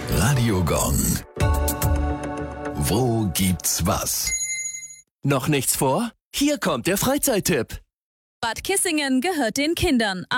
Radio Gong. Wo gibt's was? Noch nichts vor? Hier kommt der Freizeittipp. Bad Kissingen gehört den Kindern.